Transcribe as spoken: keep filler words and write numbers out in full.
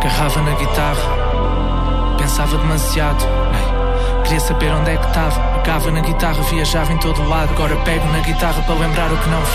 Agarrava na guitarra, pensava demasiado, ei. Queria saber onde é que estava. Pegava na guitarra, viajava em todo lado. Agora pego na guitarra para lembrar o que não